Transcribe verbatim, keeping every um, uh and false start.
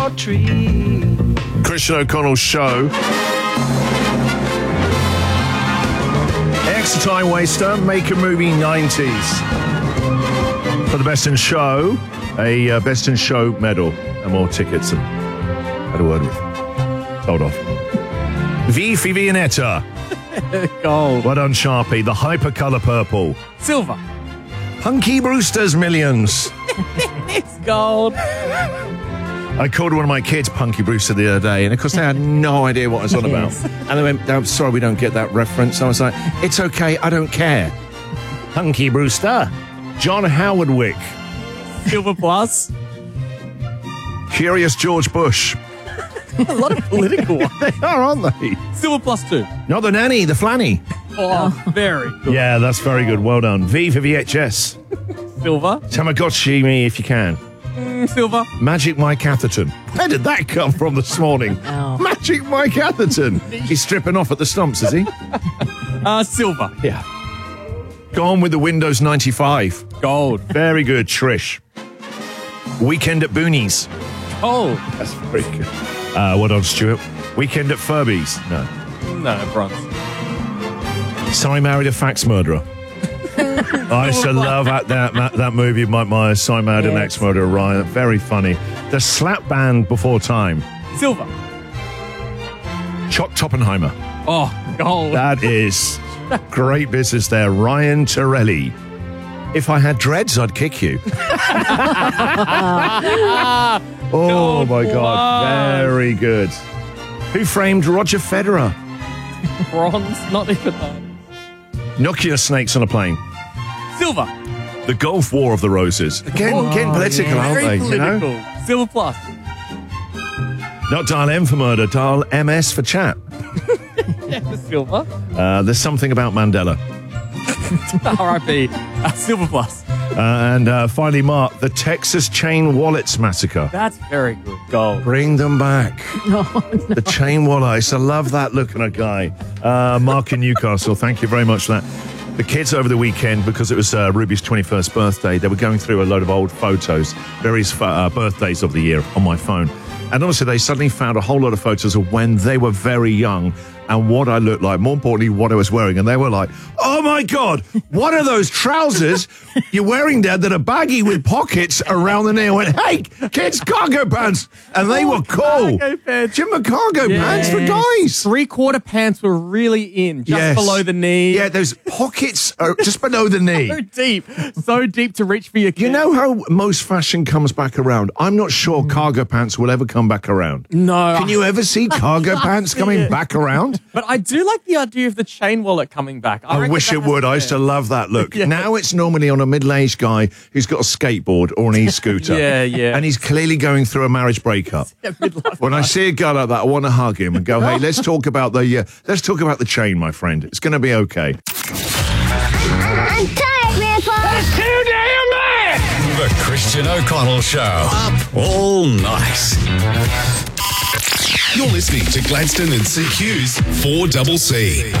tree. Christian O'Connell Show. Extra Time Waster, Make a Movie nineties. For the Best in Show, a uh, Best in Show medal and more tickets. And had a word with. Hold off. V for Viennetta. Gold. Well done, Sharpie. The Hypercolour Purple. Silver. Punky Brewster's Millions. It's gold. I called one of my kids Punky Brewster the other day, and of course they had no idea what I was on about. Yes. And they went, I'm sorry we don't get that reference. I was like, it's okay, I don't care. Punky Brewster. John Howardwick. Silver plus. Curious George Bush. A lot of political ones. They are, aren't they? Silver plus two. Not the nanny, the flanny. Oh, very good. Yeah, that's very good. Well done. V for V H S. Silver. Tamagotchi me if you can. Mm, silver. Magic Mike Atherton. Where did that come from this morning? Oh. Magic Mike Atherton. He's stripping off at the stumps, is he? Uh, silver. Yeah. Gone with the Windows ninety-five. Gold. Very good, Trish. Weekend at Boonies. Gold. That's very good. Uh, what on, Stuart? Weekend at Furbies. No. No, bronze. So I Married a Fax Murderer. I used to love that, that, that movie, Mike Myers, So I Married an Yes. Ex-Murderer, Ryan. Very funny. The Slap Band Before Time. Silver. Chuck Toppenheimer. Oh, gold. That is great business there. Ryan Torelli. If I had dreads, I'd kick you. Oh, my God. Very good. Who framed Roger Federer? Bronze. Not even that. Nokia Snakes on a Plane. Silver. The Gulf War of the Roses. Again, Oh, getting political, yeah. aren't Very they? political. You know? Silver plus. Not dial M for murder, dial M S for chat. Silver. Uh, there's something about Mandela. R I P. Uh, silver plus. Uh, and uh, finally, Mark, the Texas Chain Wallets Massacre. That's very good. Gold. Bring them back. The chain wallet. I used to love that look on a guy. Uh, Mark in Newcastle, thank you very much for that. The kids over the weekend, because it was uh, Ruby's twenty-first birthday, they were going through a load of old photos, various uh, birthdays of the year on my phone. And honestly, they suddenly found a whole lot of photos of when they were very young and what I looked like, more importantly, what I was wearing. And they were like, oh my God, what are those trousers you're wearing there that are baggy with pockets around the knee? I went, hey, kids, cargo pants. And they were cool. Cargo pants. Jim cargo pants for guys. Three quarter pants were really in, just Yes. below the knee. Yeah, those pockets are just below the knee. So deep. So deep to reach for your You know how most fashion comes back around? I'm not sure cargo pants will ever come back around. No. Can you ever see cargo pants coming back around? But I do like the idea of the chain wallet coming back. I, I reckon wish that it has would. to I used to be- love that look. Yeah. Now it's normally on a middle-aged guy who's got a skateboard or an e-scooter. Yeah, yeah. And he's clearly going through a marriage breakup. midlife When I see a guy like that, I want to hug him and go, hey, let's talk about the uh, let's talk about the chain, my friend. It's going to be okay. I'm tired, Grandpa. That's too damn bad! The Christian O'Connell Show. Up all night. You're listening to Gladstone and C Q's four C C.